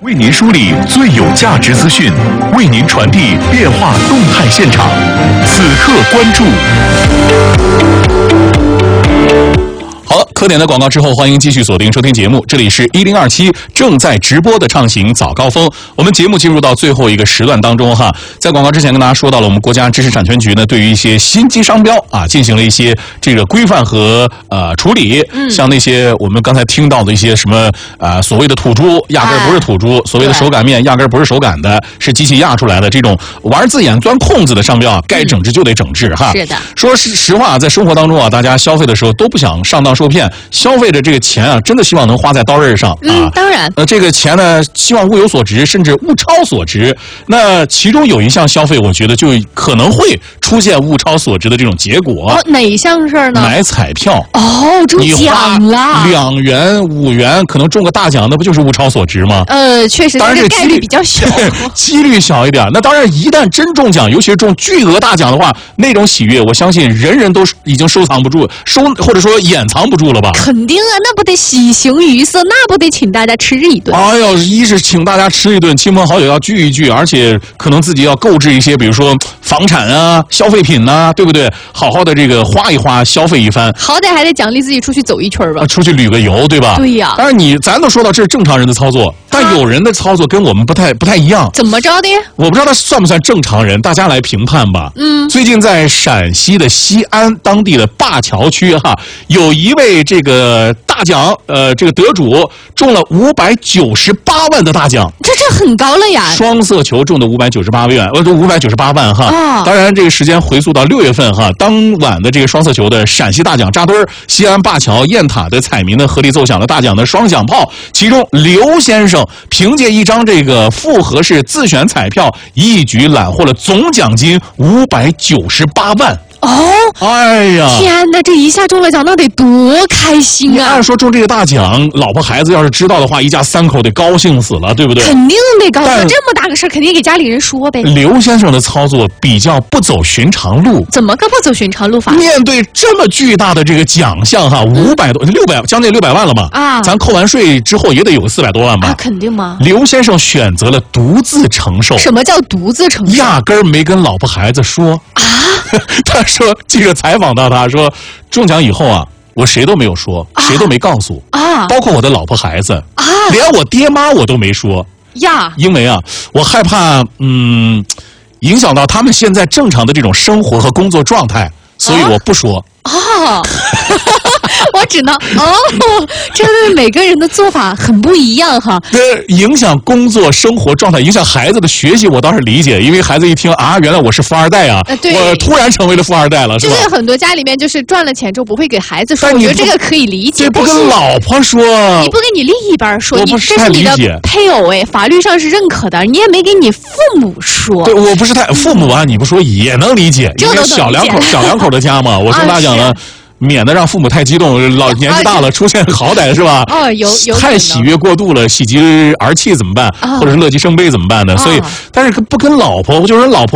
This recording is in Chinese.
为您梳理最有价值资讯，为您传递变化动态现场。此刻关注。好了，科点的广告之后，欢迎继续锁定收听节目。这里是1027正在直播的畅行早高峰。我们节目进入到最后一个时段当中哈，在广告之前跟大家说到了，我们国家知识产权局呢对于一些新机商标啊进行了一些这个规范和处理。像那些我们刚才听到的一些什么所谓的土猪，压根不是土猪；所谓的手擀面，压根不是手擀的，是机器压出来的。这种玩字眼、钻空子的商标啊，该整治就得整治哈。 是的。 说实话，在生活当中啊，大家消费的时候都不想上当受骗，消费的这个钱啊，真的希望能花在刀刃上啊。 当然。 这个钱呢，希望物有所值，甚至物超所值。那其中有一项消费，我觉得就可能会出现物超所值的这种结果。 哦，哪一项事儿呢？ 买彩票。 哦，中奖了 ，2元、5元，可能中个大奖，那不就是物超所值吗？ 确实， 当然这概率比较小， 几率小一点。那当然，一旦真中奖，尤其是中巨额大奖的话，那种喜悦，我相信人人都已经收藏不住，或者说掩藏不住了吧？ 肯定啊，那不得喜形于色，那不得请大家吃一顿。 哎呦，一是请大家吃一顿，亲朋好友要聚一聚，而且可能自己要购置一些，比如说房产啊、消费品呐，对不对？好好的这个花一花，消费一番， 好歹还得奖励自己出去走一圈吧， 出去旅个游，对吧？ 对呀。 当然咱都说到这是正常人的操作，但有人的操作跟我们不太一样。 怎么着的？ 我不知道他算不算正常人，大家来评判吧。最近在陕西的西安当地的灞桥区哈，有一位这个大奖，这个得主中了598万的大奖， 这很高了呀！ 双色球中的598万哈。当然，这个时间回溯到6月份哈，当晚的这个双色球的陕西大奖扎堆儿，西安灞桥雁塔的彩民呢合力奏响了大奖的双响炮，其中刘先生凭借一张这个复合式自选彩票，一举揽获了总奖金598万。哎呀！ 天哪，这一下中了奖，那得多开心啊！ 按说中这个大奖，老婆孩子要是知道的话，一家3口得高兴死了，对不对？ 肯定得高兴，这么大个事儿，肯定给家里人说呗。 刘先生的操作比较不走寻常路， 怎么个不走寻常路法？ 面对这么巨大的这个奖项哈，500多、600，将近600万了嘛啊！咱扣完税之后也得有个400多万吧？ 肯定吗？ 刘先生选择了独自承受。 什么叫独自承受？ 压根儿没跟老婆孩子说啊！他说，记者采访到他说，中奖以后啊，我谁都没有说，谁都没告诉啊，包括我的老婆孩子啊，连我爹妈我都没说呀，因为啊，我害怕影响到他们现在正常的这种生活和工作状态，所以我不说啊。我只能这对每个人的做法很不一样哈。 影响工作生活状态，影响孩子的学习，我倒是理解，因为孩子一听啊，原来我是富二代啊，我突然成为了富二代了，是吧？ 就是很多家里面就是赚了钱之后不会给孩子说，我觉得这个可以理解。 不跟老婆说， 你不跟你另一半说， 这是你的配偶法律上是认可的，你也没给你父母说。 对，我不是父母啊，你不说也能理解，因为小两口的家嘛，我中大奖了。免得让父母太激动，老年纪大了出现好歹是吧？ 有太喜悦过度了，喜极而泣怎么办？或者是乐极生悲怎么办呢？所以，但是不跟老婆，就是老婆。